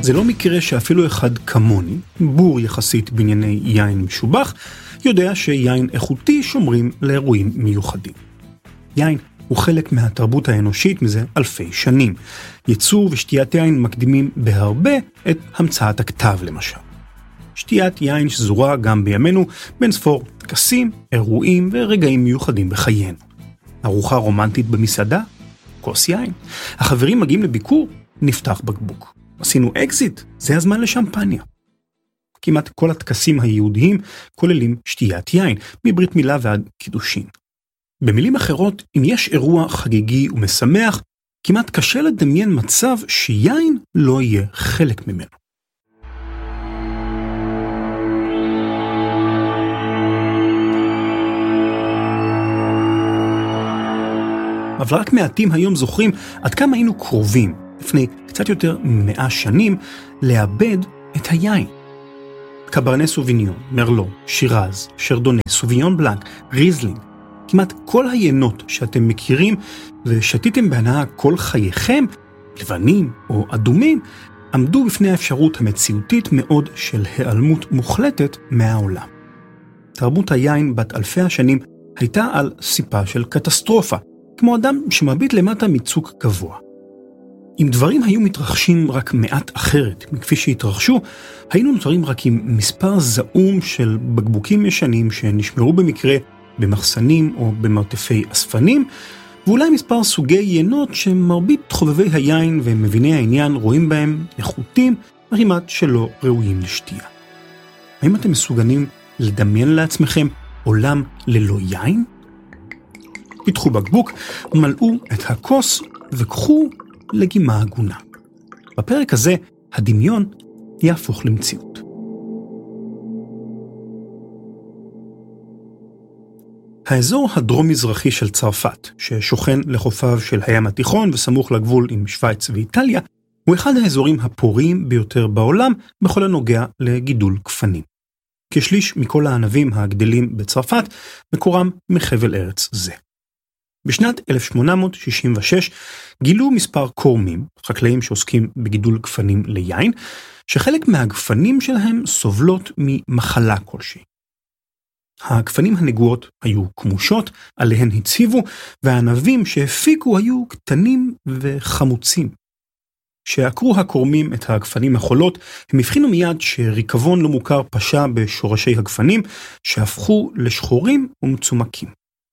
זה לא מקרה שאפילו אחד כמוני, בור יחסית בענייני יין משובח, יודע שיין איכותי שומרים לאירועים מיוחדים. יין הוא חלק מהתרבות האנושית מזה אלפי שנים. ייצור ושתיית יין מקדימים בהרבה את המצאת הכתב למשל. שתיית יין שזורה גם בימינו בין ספור טקסים, אירועים ורגעים מיוחדים בחיינו. ארוחה רומנטית במסעדה, כוס יין. החברים מגיעים לביקור, נפתח בקבוק. עשינו אקזיט, זה הזמן לשמפניה. כמעט כל הטקסים היהודיים כוללים שתיית יין, מברית מילה ועד קידושין. במילים אחרות, אם יש אירוע חגיגי ומשמח, כמעט קשה לדמיין מצב שיין לא יהיה חלק ממנו. אבל רק מעטים היום זוכרים עד כמה היינו קרובים, לפני קצת יותר 100 שנים, לאבד את היין. קברנה סוביניון, מרלו, שירז, שרדונה, סוביניון בלנק, ריזלינג, כמעט כל היינות שאתם מכירים ושתיתם בהנאה כל חייכם, לבנים או אדומים, עמדו בפני האפשרות המציאותית מאוד של היעלמות מוחלטת מהעולם. תרבות היין בת אלפי השנים הייתה על סיפה של קטסטרופה, כמו אדם שמביט למטה מצוק גבוה. אם דברים היו מתרחשים רק מעט אחרת מכפי שהתרחשו, היינו נותרים רק עם מספר זעום של בקבוקים ישנים שנשמרו במקרה במחסנים או במרתפי אספנים, ואולי מספר סוגי יינות שמרבית חובבי היין ומביני העניין רואים בהם נחותים, כמעט שלא ראויים לשתייה. האם אתם מסוגלים לדמיין לעצמכם עולם ללא יין? פיתחו בקבוק, מלאו את הכוס וקחו לגימה הגונה. בפרק הזה הדמיון יהפוך למציאות. האזור הדרום-מזרחי של צרפת, ששוכן לחופיו של הים התיכון וסמוך לגבול עם שוויץ ואיטליה, הוא אחד האזורים הפוריים ביותר בעולם בכל הנוגע לגידול גפנים. כשליש מכל הענבים הגדלים בצרפת מקורם מחבל ארץ זה. בשנת 1866 גילו מספר קורמים, חקלאים שעוסקים בגידול גפנים ליין, שחלק מהגפנים שלהם סובלות ממחלה כלשהי. הגפנים הנגועות היו כמושות, עליהן הציבו, והענבים שהפיקו היו קטנים וחמוצים. כשעקרו הקורמים את הגפנים החולות, הם הבחינו מיד שריקבון לא מוכר פשע בשורשי הגפנים, שהפכו לשחורים ומצומקים.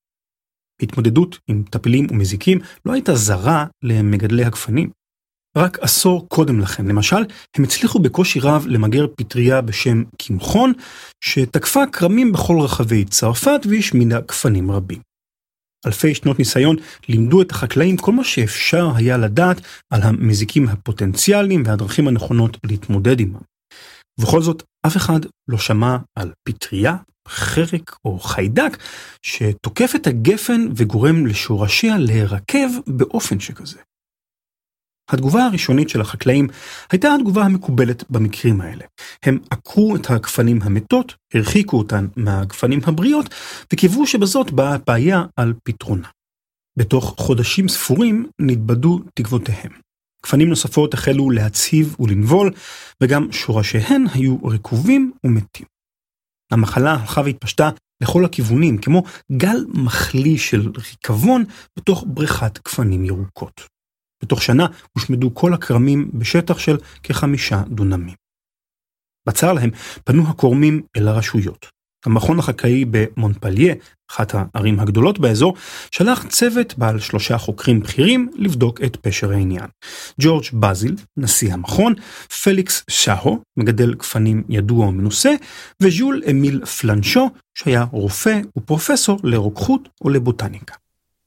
התמודדות עם טפילים ומזיקים לא הייתה זרה למגדלי הגפנים. רק עשור קודם לכן, למשל, הם הצליחו בקושי רב למגר פטריה בשם קמחון, שתקפה קרמים בכל רחבי צרפת והשמידה גפנים רבים. אלפי שנות ניסיון לימדו את החקלאים כל מה שאפשר היה לדעת על המזיקים הפוטנציאליים והדרכים הנכונות להתמודד עמם. ובכל זאת, אף אחד לא שמע על פטריה, חרק או חיידק שתוקף את הגפן וגורם לשורשיה להירקב באופן שכזה. התגובה הראשונית של החקלאים הייתה התגובה המקובלת במקרים האלה. הם עקרו את הגפנים המתות, הרחיקו אותן מהגפנים הבריאות, וקיוו שבזאת באה הבעיה על פתרונה. בתוך חודשים ספורים נתבדו תקוותיהם. גפנים נוספות החלו להציב ולנבול, וגם שורשיהן היו רקובים ומתים. המחלה הלכה והתפשטה לכל הכיוונים, כמו גל מחלי של ריקבון בתוך בריכת גפנים ירוקות. בתוך שנה הושמדו כל הקרמים בשטח של כ5 דונמים. בצר להם פנו הקורמים אל הרשויות. המכון החקלאי במונפליה, אחת הערים הגדולות באזור, שלח צוות בעל 3 חוקרים בכירים לבדוק את פשר העניין. ג'ורג' בזיל, נשיא המכון, פליקס שאו, מגדל גפנים ידוע ומנוסה, וז'ול אמיל פלנשו, שהיה רופא ופרופסור לרוקחות ולבוטניקה.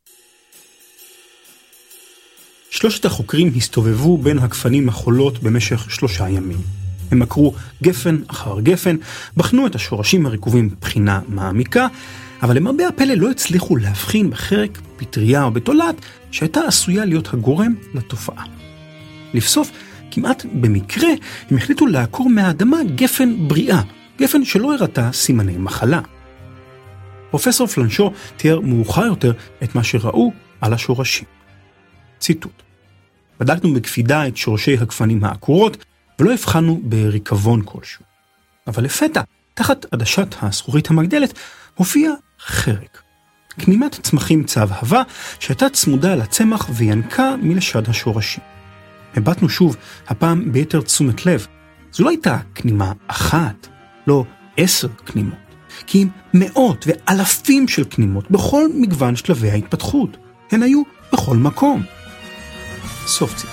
3 החוקרים הסתובבו בין הגפנים החולות במשך 3 ימים. הם עקרו גפן אחר גפן, בחנו את השורשים הרקובים בחינה מעמיקה, אבל למרבה הפלא לא הצליחו להבחין בחרק, פטריה או בתולעת שהייתה עשויה להיות הגורם לתופעה. לבסוף, כמעט במקרה, הם החליטו לעקור מהאדמה גפן בריאה, גפן שלא הראתה סימני מחלה. פרופסור פלנשו תיאר מאוחר יותר את מה שראו על השורשים. ציטוט: בדקנו בקפידה את שורשי הגפנים העקורות, ולא הבחנו בריקבון כלשהו. אבל לפתע, תחת עדשת הזכוכית המגדלת, הופיע חרק. כנימת צמחים צהבהבה שהייתה צמודה לצמח וינקה מלשד השורשים. הבטנו שוב, הפעם ביתר תשומת לב. זו לא הייתה כנימה אחת, לא 10 כנימות, כי עם מאות ואלפים של כנימות בכל מגוון שלבי ההתפתחות. הן היו בכל מקום. סוף ציטוט.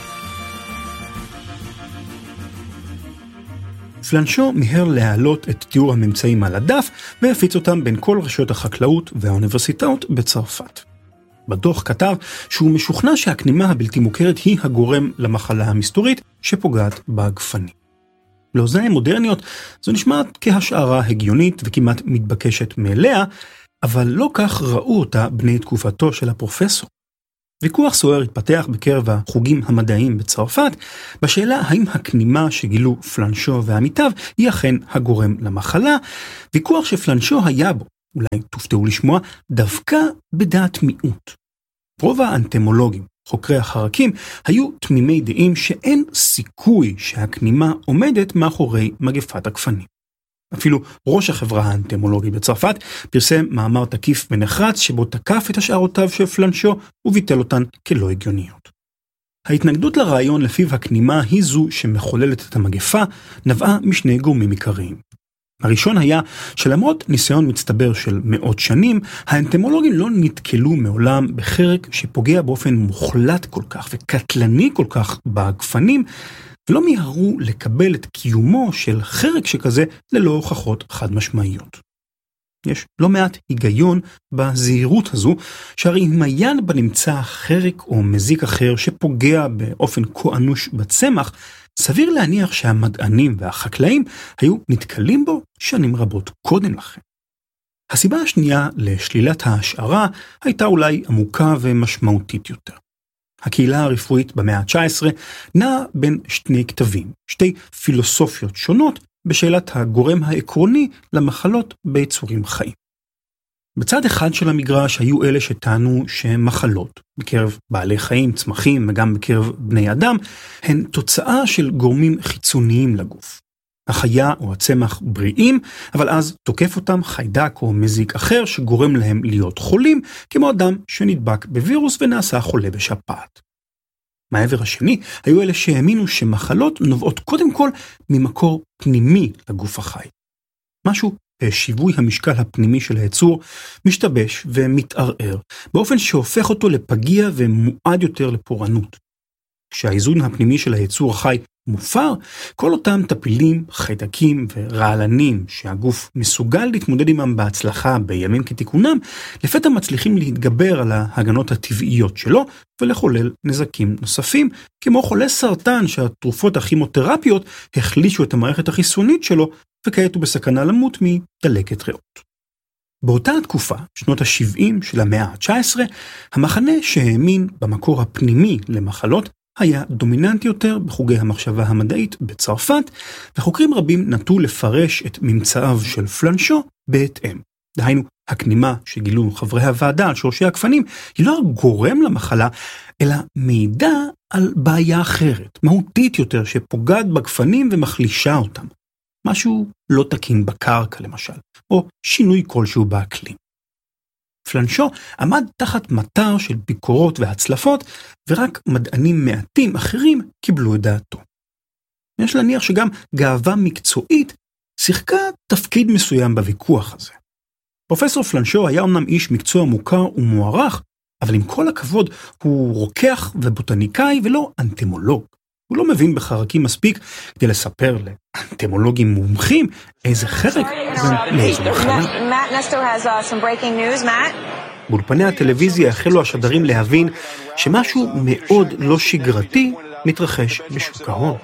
פלנשו מיהר להעלות את תיאור הממצאים על הדף והפיץ אותם בין כל רשויות החקלאות והאוניברסיטאות בצרפת. בדוח כתב שהוא משוכנע שהכנימה הבלתי מוכרת היא הגורם למחלה המסתורית שפוגעת בגפנים. לאוזניים מודרניות זו נשמעת כהשערה הגיונית וכמעט מתבקשת מאליה, אבל לא כך ראו אותה בני תקופתו של הפרופסור. ויכוח סוער התפתח בקרב החוגים המדעיים בצרפת, בשאלה האם הכנימה שגילו פלנשו ועמיתיו היא אכן הגורם למחלה, ויכוח שפלנשו היה בו, אולי תופתעו לשמוע, דווקא בדעת מיעוט. רוב האנטמולוגים, חוקרי החרקים, היו תמימי דעים שאין סיכוי שהכנימה עומדת מאחורי מגפת הגפנים. אפילו ראש החברה האנטמולוגית בצרפת פרסם מאמר תקיף ונחרץ שבו תקף את השערותיו של פלנשו וביטל אותן כלא הגיוניות. ההתנגדות לרעיון לפיו הכנימה היא זו שמחוללת את המגפה נבעה משני גורמים עיקריים. הראשון היה שלמרות ניסיון מצטבר של מאות שנים, האנטמולוגים לא נתקלו מעולם בחרק שפוגע באופן מוחלט כל כך וקטלני כל כך בגפנים, ולא מיהרו לקבל את קיומו של חרק שכזה ללא הוכחות חד משמעיות. יש לא מעט היגיון בזהירות הזו, שהרי אם היה בנמצא חרק או מזיק אחר שפוגע באופן כה אנוש בצמח, סביר להניח שהמדענים והחקלאים היו נתקלים בו שנים רבות קודם לכן. הסיבה השנייה לשלילת ההשערה הייתה אולי עמוקה ומשמעותית יותר. הקהילה הרפואית במאה ה-19 נעה בין שני כתבים, שתי פילוסופיות שונות בשאלת הגורם העקרוני למחלות ביצורים חיים. בצד אחד של המגרש היו אלה שטענו שמחלות, בקרב בעלי חיים, צמחים וגם בקרב בני אדם, הן תוצאה של גורמים חיצוניים לגוף. החיה או הצמח בריאים, אבל אז תוקף אותם חיידק או מזיק אחר שגורם להם להיות חולים, כמו אדם שנדבק בווירוס ונעשה חולה בשפעת. מהעבר השני, היו אלה שהאמינו שמחלות נובעות קודם כל ממקור פנימי לגוף החי. משהו בשיווי המשקל הפנימי של היצור משתבש ומתערער, באופן שהופך אותו לפגיע ומועד יותר לפורענות. כשהאיזון הפנימי של היצור החי מופר, כל אותם טפילים, חיידקים ורעלנים שהגוף מסוגל להתמודד עמם בהצלחה בימים כתיקונם, לפתע מצליחים להתגבר על ההגנות הטבעיות שלו ולחולל נזקים נוספים, כמו חולה סרטן שהתרופות הכימותרפיות החלישו את המערכת החיסונית שלו וכעת הוא בסכנה למות מדלקת ריאות. באותה התקופה, שנות ה-70 של המאה ה-19, המחנה שהאמין במקור הפנימי למחלות היה דומיננטי יותר בחוגי המחשבה המדעית בצרפת, וחוקרים רבים נטו לפרש את ממצאיו של פלנשו בהתאם. דהיינו, הכנימה שגילו חברי הוועדה על שורשי הגפנים היא לא הגורם למחלה, אלא מידע על בעיה אחרת, מהותית יותר, שפוגעת בגפנים ומחלישה אותם. משהו לא תקין בקרקע למשל, או שינוי כלשהו באקלים. פלנשו עמד תחת מטר של ביקורות והצלפות, ורק מדענים מעטים אחרים קיבלו את דעתו. יש להניח שגם גאווה מקצועית שיחקה תפקיד מסוים בוויכוח הזה. פרופסור פלנשו היה אמנם איש מקצוע מוכר ומוערך, אבל עם כל הכבוד הוא רוקח ובוטניקאי ולא אנטמולוג. הוא לא מבין בחרקים מספיק כדי לספר לאנטמולוגים מומחים איזה חרק ולאיזו מחלה. באולפני הטלוויזיה החלו השדרים להבין שמשהו מאוד לא שגרתי מתרחש בשוק ההון.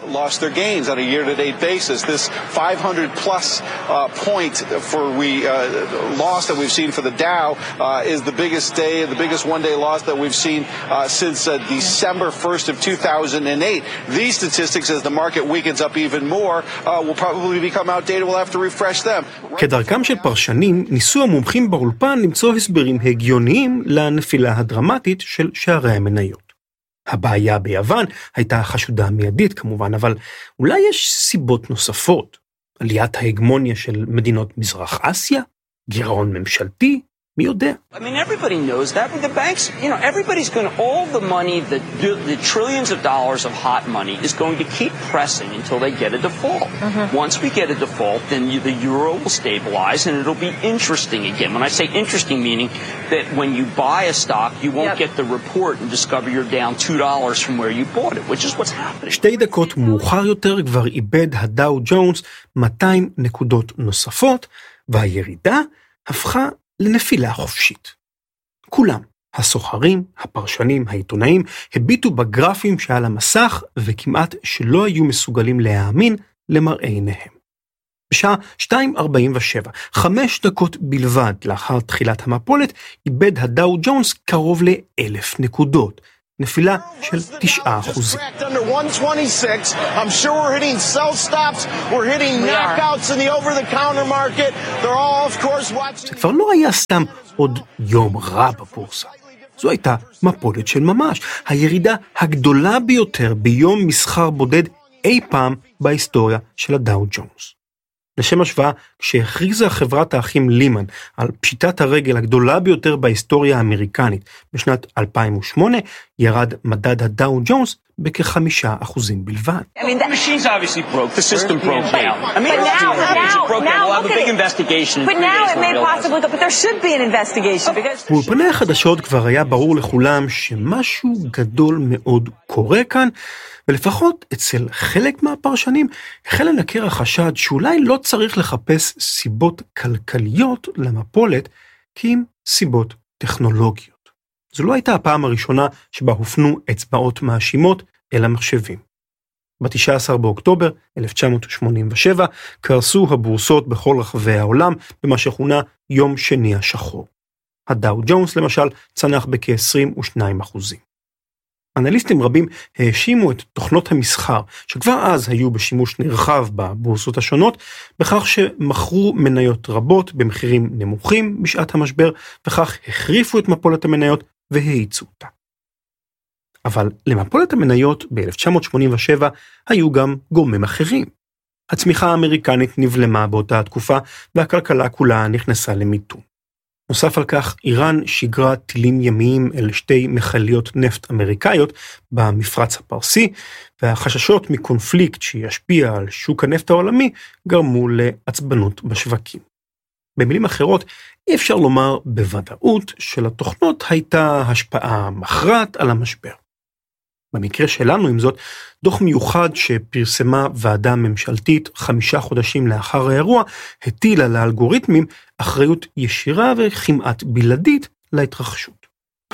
This 500 plus point for loss that we've seen for the Dow is the biggest day, the biggest one-day loss that we've seen since December 1st of 2008. These statistics, as the market weakens up even more, will probably become outdated. We'll have to refresh them. כדרכם של פרשנים, ניסו המומחים באולפן למצוא הסברים הגיוניים לנפילה הדרמטית של שערי המניות. הבעיה ביוון הייתה חשודה מיידית כמובן, אבל אולי יש סיבות נוספות. עליית ההגמוניה של מדינות מזרח אסיה? גירעון ממשלתי? מי יודע? I mean, everybody knows that. The banks, everybody's going to, all the money, the trillions of dollars of hot money is going to keep pressing until they get a default. Once we get a default, then the euro will stabilize and it'll be interesting again. When I say interesting, meaning that when you buy a stock, you won't get the report and discover you're down $2 from where you bought it, which is what's happening. 2 דקות מאוחר יותר כבר איבד הדאו ג'ונס 200 נקודות נוספות, והירידה הפכה לנפילה חופשית. כולם, הסוחרים, הפרשנים, העיתונאים, הביטו בגרפים שעל המסך וכמעט שלא היו מסוגלים להאמין למראה עיניהם. בשעה 2:47, 5 דקות בלבד לאחר תחילת המפולת, איבד הדאו ג'ונס קרוב ל-1,000 נקודות. נפילה של 9%. זה כבר לא היה סתם עוד יום רע בבורסה. זו הייתה מפולת של ממש. הירידה הגדולה ביותר ביום מסחר בודד אי פעם בהיסטוריה של הדאו ג'ונס. לשם השוואה, כשהכריזה חברת האחים לימן על פשיטת הרגל הגדולה ביותר בהיסטוריה האמריקנית בשנת 2008, ירד מדד הדאו ג'ונס בכ5% בלבד. I mean, the machines obviously broke. The system broke down. I mean, we'll have a big investigation. But now it may possibly go, but there should be an investigation because... באולפני החדשות כבר היה ברור לכולם שמשהו גדול מאוד קורה כאן, ולפחות אצל חלק מהפרשנים החל לנקר החשד שאולי לא צריך לחפש סיבות כלכליות למפולת, כי עם סיבות טכנולוגיות. זו לא הייתה הפעם הראשונה שבה הופנו אצבעות מאשימות אל המחשבים. ב-19 באוקטובר 1987 קרסו הבורסות בכל רחבי העולם במה שכונה יום שני השחור. הדאו ג'ונס למשל צנח בכ-22%. אנליסטים רבים האשימו את תוכנות המסחר, שכבר אז היו בשימוש נרחב בבורסות השונות, בכך שמכרו מניות רבות במחירים נמוכים בשעת המשבר, וכך החריפו את מפולת המניות והאיצו אותה. אבל למפולת המניות ב-1987 היו גם גורמים אחרים. הצמיחה האמריקנית נבלמה באותה התקופה, והכלכלה כולה נכנסה למיתון. נוסף על כך, איראן שיגרה טילים ימיים אל 2 מכליות נפט אמריקאיות במפרץ הפרסי, והחששות מקונפליקט שישפיע על שוק הנפט העולמי גרמו לעצבנות בשווקים. במילים אחרות, אי אפשר לומר בוודאות שלתוכנות הייתה השפעה מכרעת על המשבר. במקרה שלנו, עם זאת, דוח מיוחד שפרסמה ועדה ממשלתית 5 חודשים לאחר האירוע, הטיל על האלגוריתמים אחריות ישירה וכמעט בלעדית להתרחשות.